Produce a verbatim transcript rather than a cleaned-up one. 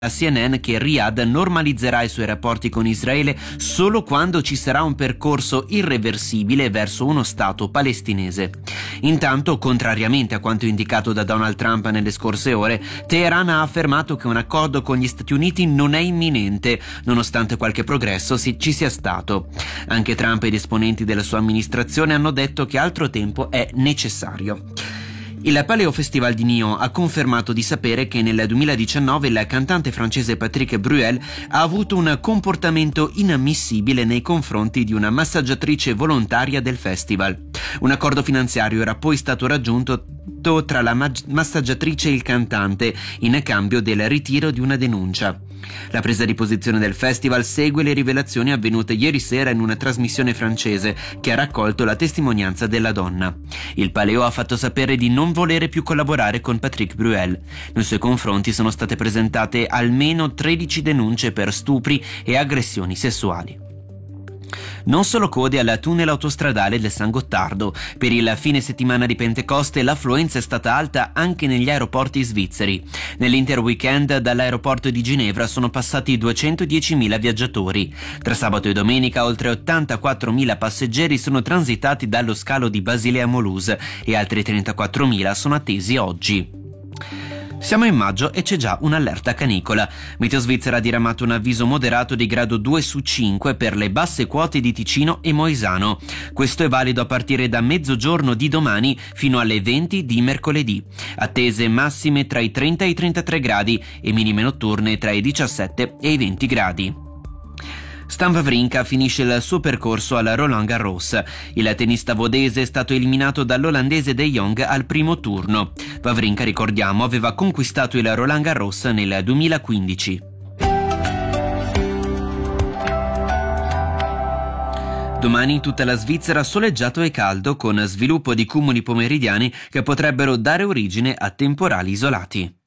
A C N N che Riyadh normalizzerà i suoi rapporti con Israele solo quando ci sarà un percorso irreversibile verso uno Stato palestinese. Intanto, contrariamente a quanto indicato da Donald Trump nelle scorse ore, Teheran ha affermato che un accordo con gli Stati Uniti non è imminente, nonostante qualche progresso ci sia stato. Anche Trump ed esponenti della sua amministrazione hanno detto che altro tempo è necessario. Il Paleo Festival di Nyon ha confermato di sapere che nel duemiladiciannove il cantante francese Patrick Bruel ha avuto un comportamento inammissibile nei confronti di una massaggiatrice volontaria del festival. Un accordo finanziario era poi stato raggiunto tra la mag- massaggiatrice e il cantante in cambio del ritiro di una denuncia. La presa di posizione del festival segue le rivelazioni avvenute ieri sera in una trasmissione francese che ha raccolto la testimonianza della donna. Il Paleo ha fatto sapere di non volere più collaborare con Patrick Bruel. Nei suoi confronti sono state presentate almeno tredici denunce per stupri e aggressioni sessuali. Non solo code al tunnel autostradale del San Gottardo. Per il fine settimana di Pentecoste l'affluenza è stata alta anche negli aeroporti svizzeri. Nell'intero weekend dall'aeroporto di Ginevra sono passati duecentodiecimila viaggiatori. Tra sabato e domenica oltre ottantaquattromila passeggeri sono transitati dallo scalo di Basilea-Mulhouse e altri trentaquattromila sono attesi oggi. Siamo in maggio e c'è già un'allerta canicola. Meteo Svizzera ha diramato un avviso moderato di grado due su cinque per le basse quote di Ticino e Moisano. Questo è valido a partire da mezzogiorno di domani fino alle venti di mercoledì. Attese massime tra i trenta e i trentatré gradi e minime notturne tra i diciassette e i venti gradi. Stan Wawrinka finisce il suo percorso al Roland Garros. Il tennista vodese è stato eliminato dall'olandese De Jong al primo turno. Wawrinka, ricordiamo, aveva conquistato il Roland Garros nel duemilaquindici. Domani in tutta la Svizzera soleggiato e caldo, con sviluppo di cumuli pomeridiani che potrebbero dare origine a temporali isolati.